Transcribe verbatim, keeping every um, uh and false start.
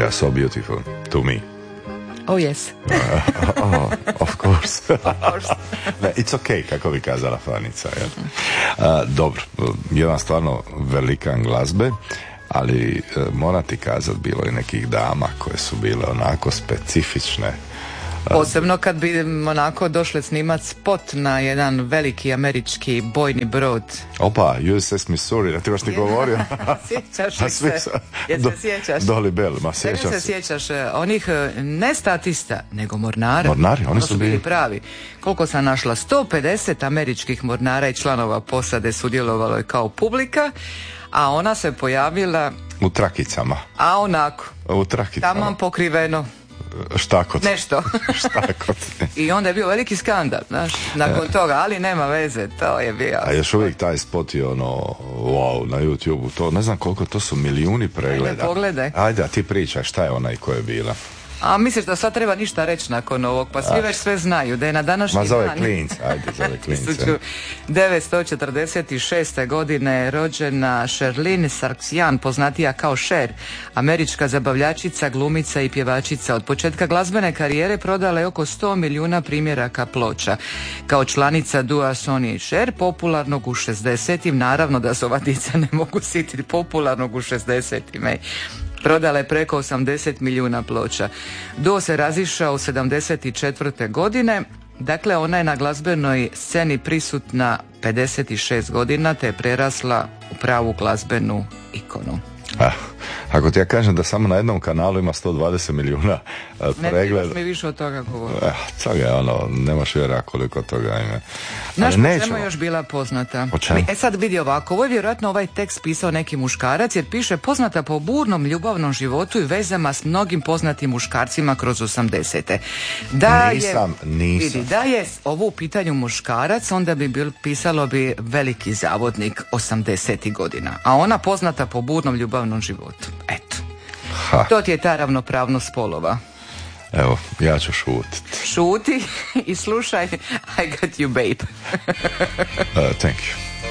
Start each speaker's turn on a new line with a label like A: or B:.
A: are so beautiful to me.
B: Oh yes.
A: uh, oh, of course.
B: Of course.
A: Ne, it's okay, kako bi kazala Fanica. Ja. Uh, dobro, jedan stvarno velikan glazbe, ali uh, moram ti kazat, bilo je nekih dama koje su bile onako specifične.
B: Posebno kad bi onako došle snimat spot na jedan veliki američki bojni brod.
A: Opa, U S S Missouri, da ti baš ti govorio.
B: Sjećaš li se? Jel se sjećaš?
A: Dolly Bell, ma sjećam
B: se.
A: se.
B: sjećaš onih ne statista, nego mornara.
A: Mornari, oni
B: Ono
A: su bili
B: pravi. Koliko sam našla? sto pedeset američkih mornara i članova posade sudjelovalo je kao publika, a ona se pojavila
A: u trakicama.
B: A onako.
A: U trakicama.
B: Taman pokriveno.
A: Štakot.
B: Nešto.
A: Štakot.
B: I onda je bio veliki skandal, znaš, nakon e. toga, ali nema veze, to je bio.
A: A još uvijek taj spot je ono, wow, na YouTube-u, to ne znam koliko, to su milijuni pregleda.
B: Ajde, pogledaj.
A: Ajde, a ti pričaj, šta je onaj ko je bila?
B: A misliš da sad treba ništa reći nakon ovog, pa svi a. već sve znaju, da je na današnji dan...
A: Ma zove klince, ajde, zove klince.
B: devetsto četrdeset šeste. godine rođena Sherlyn Sarksian, poznatija kao Cher, američka zabavljačica, glumica i pjevačica. Od početka glazbene karijere prodala je oko sto milijuna primjeraka ploča. Kao članica dua Sonny i Cher, popularnog u šezdesetim, naravno da se ova dica ne mogu sititi, popularnog u šezdesetim. Prodala je preko osamdeset milijuna ploča. Duo se razišao sedamdeset četvrte. godine, dakle ona je na glazbenoj sceni prisutna pedeset šest godina, te je prerasla u pravu glazbenu ikonu.
A: Ah, ako ti ja kažem da samo na jednom kanalu ima sto dvadeset milijuna pregleda.
B: Ne, mi više od toga govori.
A: Eh, to je ono, nemaš vjera koliko toga ima.
B: Znaš po čemu je još bila poznata?
A: Po čemu?
B: E sad vidi ovako, ovo je vjerojatno ovaj tekst pisao neki muškarac, jer piše poznata po burnom ljubavnom životu i vezama s mnogim poznatim muškarcima kroz osamdesete. Da
A: nisam,
B: je,
A: nisam.
B: Vidi, da je ovo u pitanju muškarac, onda bi bil, pisalo bi veliki zavodnik osamdesetih godina. A ona poznata po burnom ljubavnom životu. Eto.
A: Ha.
B: To ti je ta ravnopravnost spolova.
A: Evo, ja ću šutit.
B: Šuti i slušaj I Got You Babe.
A: uh, thank you.